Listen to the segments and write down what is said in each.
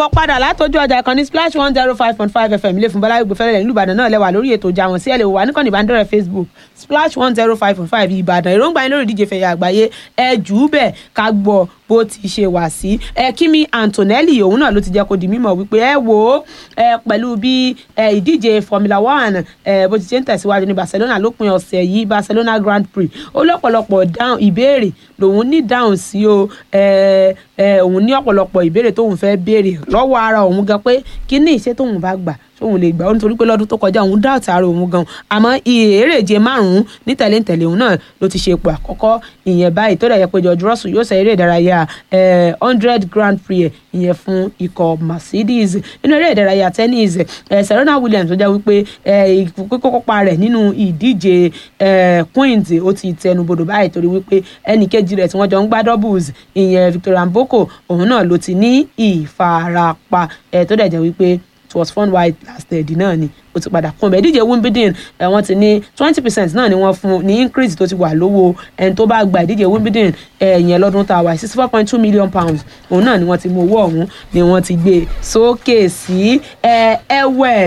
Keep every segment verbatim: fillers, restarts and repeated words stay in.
káàbọ̀ padà látọjú ọjà ìkànnì splash one zero five point five fm ilé fún bọ́láwí gbẹ̀fẹ́lẹ́ nílùú ìbàdàn náà lẹ́wà lórí ètò ìjà wọn sí ẹ̀lẹ́wò wà níkànnì ìbánidọ́rẹ̀ẹ́ facebook splash one zero five point five ìbàdàn èròǹgbà yín lórí ìdíje fẹ̀yà àgbáyé ẹ jù ú bẹ́ẹ̀ ká gbọ́ bó ti ṣe wà sí ẹ Kimi Antonelli òun náà ló ti jẹ́ kó di mímọ̀ wípé ẹ wò ó ẹ pẹ̀lú bí ẹ ìdíje Formula One ẹ bó ti ṣe ń tẹ̀síwájú ní Barcelona lópin ọ̀sẹ̀ yìí Barcelona Grand Prix ó lọ́pọ̀lọpọ̀ dáhùn ìbéèrè lòun ní dáhùn sí o ẹ ẹ òun ní ọ̀pọ̀lọpọ̀ ìbéèrè tóun fẹ́ béèrè lọ́wọ́ ara òun gan pé kí ní ìṣe tóun bá gbà tóun lè gbà ó nítorí pé lọ́dún tó kọjá òun dá àtàrà òun gan àmọ́ ìrèje márùn-ún ní tẹ̀léǹtẹ̀lé òun náà ló ti ṣe ipò àkọ́kọ́ ìyẹn báyìí tó dẹ̀ yẹ pé George Russell yóò ṣe eré ìdárayá hundred Grand Prix ìyẹn fún ikọ̀ Mercedes nínú eré ìdárayá tennis Serena Williams tó jẹ́ wípé kíkópa rẹ̀ nínú ìdíje Queens ó ti tẹnubodò báyìí torí wípé ẹnì kejì rẹ̀ tí wọ́n jọ ń gbá doubles ìyẹn Victoria Mboko òun náà ló ti ní ìfarapa tó dẹ̀ jẹ́ wípé it was fun while lasted náà ni ó ti padà kún bẹ́ẹ̀ díje Wimbledon ẹ̀ wọ́n ti ní twenty percent náà ni wọ́n fún ní increase tó ti wà lówó ẹni tó bá gba ìdíje Wimbledon ẹ̀ yẹn lọ́dún tá a wà sixty four point two million pounds òun náà ni wọ́n ti mú owó ọ̀hún ni wọ́n ti gbé sókè sí ẹ̀ ẹ̀wẹ̀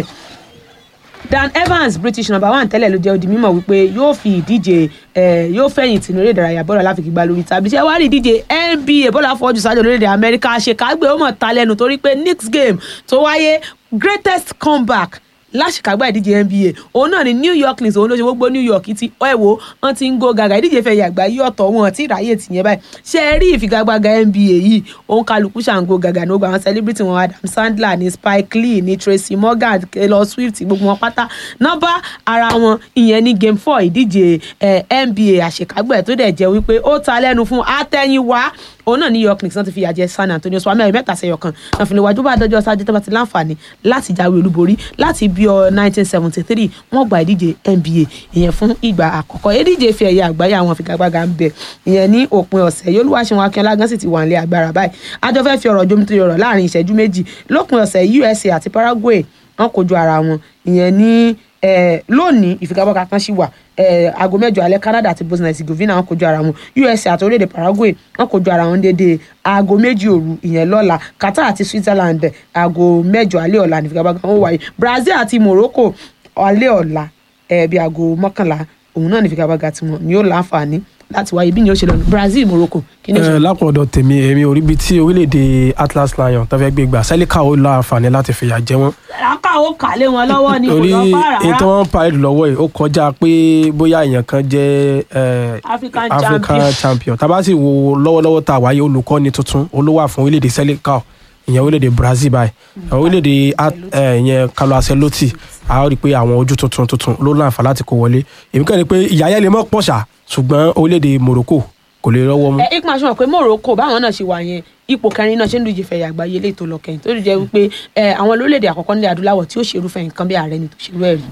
Dan Evans British number one tẹ́lẹ̀ ló jẹ́ ó di mímọ̀ wípé yóò fi ìdíje yóò fẹ̀yìntì ní eré ìdárayá bọ́ọ̀lù aláfigigbá lórí tàbí ṣé wàá rí ìdíje N B A bọ́ọ̀lù àfọwọ́jù sáájú lórílẹ̀-èdè Amẹ́ríkà ṣèkágbé ó mọ̀ ta lẹ́nu torí pé Knicks game tó wáyé greatest comeback láṣìkàgbà ìdíje N B A òun náà ni New York Knicks òun ló ṣe gbogbo New York ti ẹ̀wò wọn ti ń go gàgà ìdíje fẹ̀yà àgbáyé ọ̀tọ̀ wọn ti ráyè tìyẹn báyìí ṣe é rí ìfigagbága N B A yìí òun kálukú ṣàǹgó gàgà ní gbogbo àwọn celebrity wọn Adam Sandler ní Spike Lee ní Tracy Morgan Taylor Swift gbogbo wọn pátá nọ́mbà ara wọn ìyẹn ní game four ìdíje N B A àṣekágbẹ̀ tó dẹ̀ jẹ́ wípé ó ta lẹ́nu fún àtẹ̀yìnwá òun náà New York Knicks náà ti fi ìyà jẹ San Antonio Spurs mẹ́rin mẹ́ta sẹ́yọ kan náà fi lè wájú bá àdọ́jọ́ sáájú tó bá ti láǹfààní láti jáwé olúborí láti bí ọ nineteen seventy three wọ́n gba ìdíje N B A ìyẹn fún ìgbà àkọ́kọ́ ìdíje ife ẹ̀yẹ àgbáyé àwọn ìfigagbága ń bẹ ìyẹn ní òpin ọ̀sẹ̀ yìí Olúwaṣeun Akínọlá gan sì ti wà nílé agbára báyìí àjọ fẹ́ fi ọ̀rọ̀ jomitoro ọ̀rọ̀ láàrin ìṣẹ́jú méjì lópin ọ̀sẹ̀ U S A àti Paraguay wọ́n kojú ara wọn ìyẹn ní lónìí ìfigagbága kan sì wà aago mẹ́jọ alẹ́ Canada àti Bosnia Herzegovina wọ́n kojú ara wọn U S A àti orílẹ̀-èdè Paraguay wọ́n kojú ara wọn dédé aago méjì òru ìyẹn lọ́la Qatar àti Switzerland aago mẹ́jọ alẹ́ ọ̀la ní ìfigagbága wọn wáyé Brazil àti Morocco alẹ́ ọ̀la bíi aago mọ́kànlá òun náà ní ìfigagbága tiwọn ni ó láǹfààní láti wáyé bí ni ó ṣe lọ Brazil Morocco kí ni ó ṣe. lápọ̀dọ̀ tèmi èmi ò rí ibi tí orílẹ̀-èdè Atlas Lion tó fẹ́ gbé gbà sẹ́líkà ó láǹfààní láti fìyà jẹ wọ́n. láká ó kà lé wọn lọ́wọ́ ni kò lọ́ bá rárá. orí ètò wọn parí lọ́wọ́ yìí ó kọjá pé bóyá èèyàn kan jẹ́ African, African champion, champion tá a bá sì wo lọ́wọ́lọ́wọ́ tá a wáyé olùkọ́ni tuntun olówà fún orílẹ̀-èdè sẹ́líkà ìyẹn orílẹ̀-èdè Brazil báyìí orílẹ̀-èdè ìyẹn Carlo Ancelotti a ó rí i pé àwọn ojú tuntun tuntun ló láǹfà láti kó wọlé èmi kàn ní pé ìyá yẹn lè mọ́ pọ̀ṣà ṣùgbọ́n orílẹ̀-èdè Morocco kò lè rọ́wọ́ mú. ẹ ikú àṣọ pé Morocco báwọn náà ṣe wà yẹn ipò kẹrin náà ṣe ń lu ìjìfẹ̀yà àgbáyé lè tó lọ kẹyìn tó jẹ́ wípé àwọn lórílẹ̀-èdè àkọ́kọ́ nílẹ̀ adúláwọ̀ tí ó ṣerúfẹ́ nǹkan bí ààrẹ ni tó ṣerú ẹ̀ rí.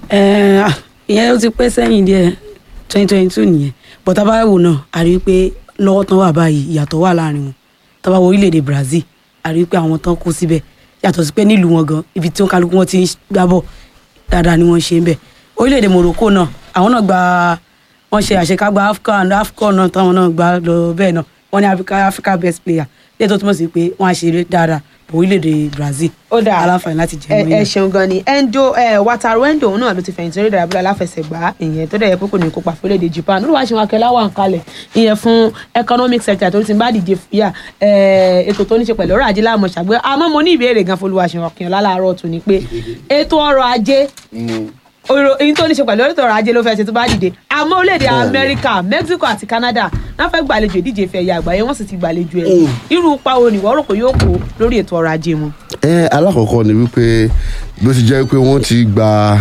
ìyẹn ó ti pẹ́ sẹ́yìn díẹ̀ twenty twenty two nìyẹn bọ́tà bá wò náà a rí i pé lọ́wọ́ tán wà báyìí ìyàtọ̀ wà láàrin wọn tá bá wo orílẹ̀-èdè Brazil a rí i pé àwọn tán kó síbẹ̀ yàtọ̀ sí pé nílùú wọn gan ibi tí wọn kálukú wọn ti ń gbá bọ̀ dáadáa ni wọ́n ṣe ń bẹ̀ orílẹ̀-èdè Morocco náà àwọn náà gba wọ́n ṣe àṣekágbá AFCON AFCON náà táwọn náà gbá lọ bẹ́ẹ̀ náà wọ́n ní Africa Africa best player lẹ́yìn tó túmọ̀ sí pé wọ́n á ṣeré dáadáa orílẹ̀-èdè Brazil ó dáa aláǹfààní láti jẹ́ ẹ ṣeun gan ni Endo Wataru Endo òun náà ló ti fẹ̀yìntì eré ìdárayá aláfẹsẹ̀gbá ìyẹn tó dẹ̀ yẹ pé kò ní kópa fún orílẹ̀-èdè Japan Olúwaṣeun Akínọlá wà ń kalẹ̀ ìyẹn fún economic sector tó ti ń bá díje fúyà ètò tó ní ṣe pẹ̀lú ọrọ̀ ajé láàmú ṣàgbé àmọ́ mo ní ìbéèrè gan fún Olúwaṣeun Akínọlá láàárọ̀ tó ní pé ètò ọrọ̀ ajé èyí tó ní ṣe pẹ̀lú ọ̀rọ̀ ajé ló fẹ́ ṣe tó bá dìde àmọ́ orílẹ̀-èdè Amẹ́ríkà Mexico àti Canada náà fẹ́ gbàlejò ìdíje ife ẹ̀yẹ àgbáyé wọ́n sì ti gbàlejò ẹ̀ irú pa wo nìwọ́ rò pé yóò kó lórí ètò ọrọ̀ ajé wọn. ẹ alákọ̀ọ́kọ́ ni wípé bí ó ti jẹ́ pé wọ́n ti gba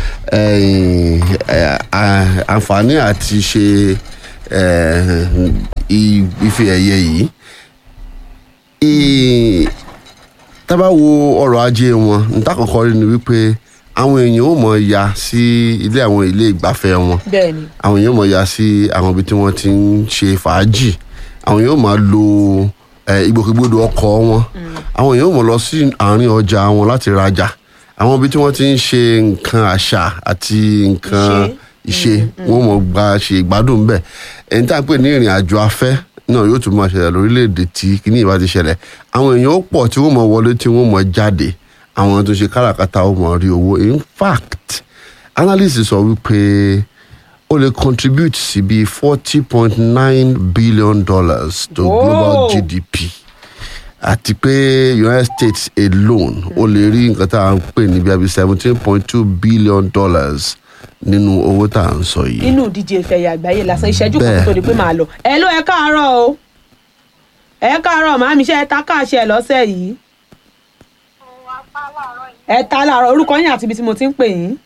àǹfààní àti ṣe ife ẹ̀yẹ yìí tá bá wo ọrọ̀ ajé wọn níta kọ̀ọ̀kan rí ni wípé àwọn èèyàn ò mọ̀ ya sí ilé àwọn ilé ìgbafẹ́ wọn àwọn èèyàn ò mọ̀ ya sí àwọn ibi tí wọ́n ti ń ṣe fàájì àwọn èèyàn ò máa lo ìgbòkègbodò ọkọ̀ wọn àwọn èèyàn ò mọ̀ lọ sí àárín ọjà wọn láti rajà àwọn ibi tí wọ́n ti ń ṣe nǹkan àṣà àti nǹkan ìṣe wọ́n mọ̀ gba ṣe ìgbádùn bẹ́ẹ̀ ẹni tá a pè ní ìrìn àjò afẹ́ náà yóò tún máa ṣẹlẹ̀ lórílẹ̀‐èdè tí kíní ìbá ti ṣẹlẹ̀ àwọn èèyàn ó pọ̀ tí wọ́n mọ̀ wọlé tí wọ́n mọ̀ jáde àwọn tó ṣe káràkátà ó mọ̀ rí owó in fact analyst sọ wípé ó lè contribute sí bí forty point nine billion dollars to oh. global G D P àti pé United States alone ó lè rí nǹkan tá à ń pè ní bí seventeen point two billion dollars nínú owó tá à ń sọ yìí. nínú ìdíje ìfẹ̀yà àgbáyé lásán ìṣẹ́jú kan tó di pé màá lọ. ẹ ló ẹ káàárọ̀ o ẹ káàárọ̀ màámi ṣe ẹ ta káàṣẹ lọ́sẹ̀ yìí. ẹ ta láàárọ̀ orúkọ yín àti ibi tí mo ti ń pè yín.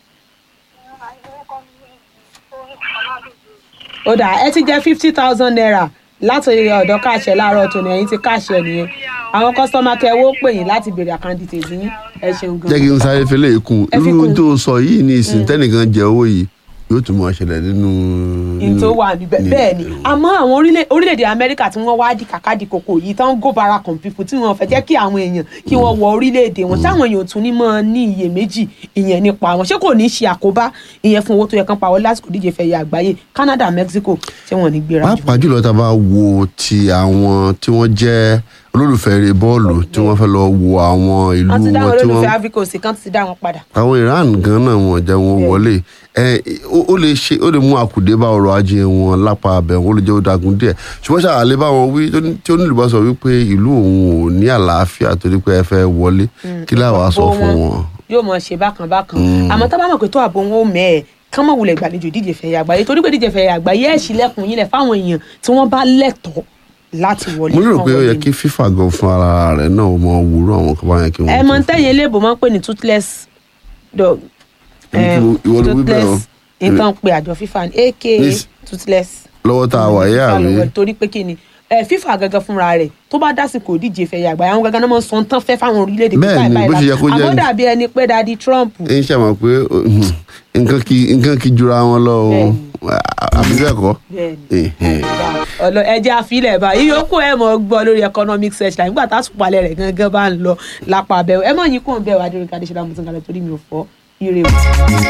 ó dà ẹ ti jẹ fifty thousand naira láti ọ̀dọ̀ káàṣẹ láàárọ̀ tòní ẹ̀yin ti káàṣẹ nìyẹn àwọn kọ́sítọ́mà kẹwọ́ pè yín láti béèrè àkáǹtì tèmi yín ẹ ṣeun gan. jẹ́ kí n sáré fẹ́lẹ́ ikùn irú tó sọ yìí ní ìsìn tẹ́nìkan jẹ owó yìí yóò tún máa ṣẹlẹ̀ nínú. n tó wà níbẹ̀ bẹ́ẹ̀ ni àmọ́ àwọn orílẹ̀-èdè Amẹ́ríkà tí wọ́n wá di kàkàdì kòkò yìí tán go barak on people tí wọ́n fẹ́ jẹ́ kí àwọn èèyàn kí wọ́n wọ orílẹ̀-èdè wọn táwọn èèyàn tún ní máa ní iyèméjì ìyẹn nípa wọn ṣé kò ní ṣe àkóbá ìyẹn fún owó tó yẹ kán pa wọ́n lásìkò díje fẹ̀yẹ àgbáyé Canada Mexico tí wọ́n ní gbéra jù. pàápàá jùlọ tá a bá wo ti àwọn tí wọ́n jẹ́ olólùfẹ́ eré bọ́ọ̀lù tí wọ́n fẹ́ lọ wo àwọn ìlú wọn tí wọ́n. wọ́n ti dá àwọn olólùfẹ́ Africa kan ti dá wọn padà. àwọn Iran gan náà wọn jẹ́ wọn wọlé ẹ ó lè ṣe ó lè mú àkùdé bá ọrọ̀ ajé wọn lápá abẹ wọn ó lè jẹ́ ó dagun díẹ̀ ṣùgbọ́n ṣàlàyé bá wọn wí tí ó nílùú bá sọ wípé ìlú òun ò ní àlàáfíà torí pé ẹ fẹ́ wọlé kí láwàá sọ fún wọn. yóò mọ ṣe bákan bákan àmọ́ tá bá mọ̀ pé tó àbò wọn ò mẹ́ẹ̀ kán mọ̀ wulẹ̀ gbàlejò ìdíje fẹ̀yẹ àgbáyé torí pé ìdíje fẹ̀yẹ àgbáyé ẹ̀ ṣílẹ̀kùn yín lẹ̀ fáwọn èèyàn tí wọ́n bá lẹ́tọ̀ọ́ láti wọlé. mo rò pé ó yẹ kí FIFA gan fún ara rẹ̀ náà mọ wúrọ àwọn kan báyẹn kí wọn. ẹ mọ tẹyin eléèbó máa ń pè ní toothless dog. ìwọ ló wí bẹ́ẹ̀ o. nǹkan pé àjọ FIFA ní aka toothless. lọ́wọ́ tá a wà yé àmì. torí pé kí ni FIFA gangan fúnra rẹ̀ tó bá dásìkò díje fẹ̀yẹ àgbáyé àwọn gangan náà máa ń sọ tán fẹ́ fáwọn orílẹ̀-èdè bẹ́ẹ̀ ni bó ṣe yẹ kó jẹ́ àmọ́ dàbí ẹni pé dadi Trump. ẹ ń ṣàmọ̀ pé nǹkan kì nǹkan kì jura wọn lọ o àbí bẹ́ẹ̀ kọ́. ọ̀lọ́ ẹja àfilẹ̀ bá yíyókù ẹ̀ mọ̀ gbọ́ lórí economic searchline nígbà tá a sùpàlẹ̀ rẹ̀ gangan bá ń lọ lápá abẹ́ ẹ mọ̀ yín kò ń bẹ̀ wá dórí kadé ṣe lámùtún kalẹ̀ torí mi ò fọ́ ire o.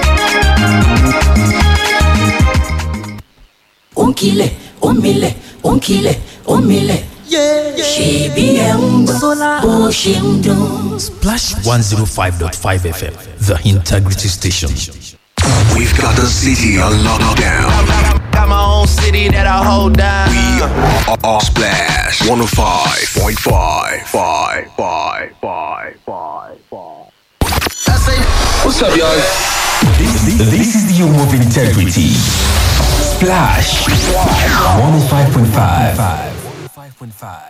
ó ń kilẹ̀ ó ń milẹ̀ ó ń kilẹ̀ ó ń milẹ̀ ṣèbí ẹ̀ ń gbọ́ bó ṣe ń dún. Splash one oh five point five F M, the integrity station. We've got the city on lockdown. Got my own city that I hold down. We are, are Splash one oh five point five. Five, five, five, five, five. What's up, y'all? This, this is the home of integrity. Splash one oh five point five.